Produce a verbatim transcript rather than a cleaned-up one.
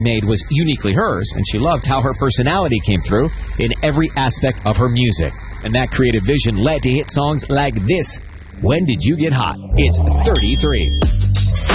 made was uniquely hers, and she loved how her personality came through in every aspect of her music. And that creative vision led to hit songs like this. When Did You Get Hot? It's thirty-three.